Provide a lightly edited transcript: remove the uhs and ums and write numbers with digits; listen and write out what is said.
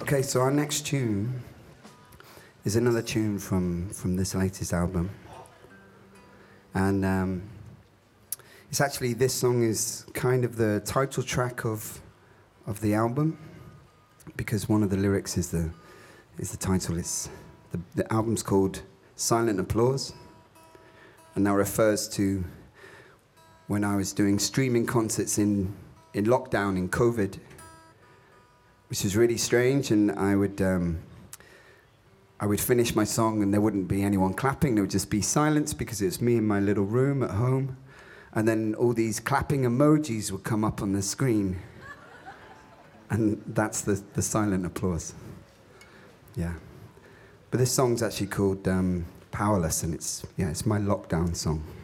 Okay, so our next tune is another tune from this latest album. And it's actually, this song is kind of the title track of the album, because one of the lyrics is the title. It's the album's called Silent Applause, and that refers to when I was doing streaming concerts in lockdown, in COVID, which was really strange. And I would finish my song and there wouldn't be anyone clapping. There would just be silence because it was me in my little room at home. And then all these clapping emojis would come up on the screen. And that's the silent applause. Yeah. But this song's actually called Powerless, and it's my lockdown song.